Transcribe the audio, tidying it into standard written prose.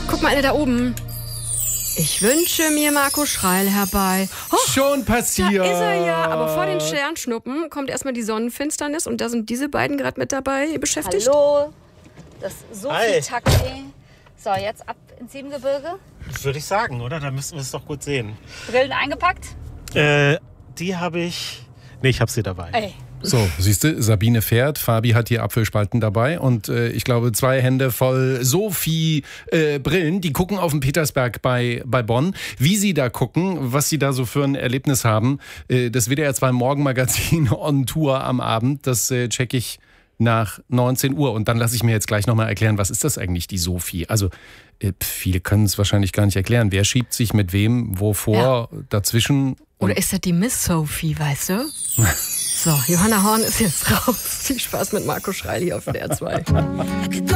Guck mal, alle da oben. Ich wünsche mir Marco Schreil herbei. Oh, schon passiert. Da ist er ja. Aber vor den Sternschnuppen kommt erstmal die Sonnenfinsternis und da sind diese beiden gerade mit dabei beschäftigt. Hallo, das Sophie-Taxi. So, jetzt ab ins Siebengebirge. Würde ich sagen, oder? Da müssen wir es doch gut sehen. Brillen eingepackt? Die habe ich... Nee, ich habe sie dabei. Ey. So, siehst du, Sabine fährt, Fabi hat hier Apfelspalten dabei und ich glaube 2 Hände voll Sophie Brillen. Die gucken auf den Petersberg bei Bonn. Wie sie da gucken, was sie da so für ein Erlebnis haben, das WDR 2 Morgenmagazin on Tour am Abend, das checke ich nach 19 Uhr. Und dann lasse ich mir jetzt gleich nochmal erklären, was ist das eigentlich, die Sophie? Also viele können es wahrscheinlich gar nicht erklären. Wer schiebt sich mit wem, wovor, dazwischen? Oder ist das die Miss Sophie, weißt du? So, Johanna Horn ist jetzt raus. Viel Spaß mit Marco Schreil hier auf WDR 2.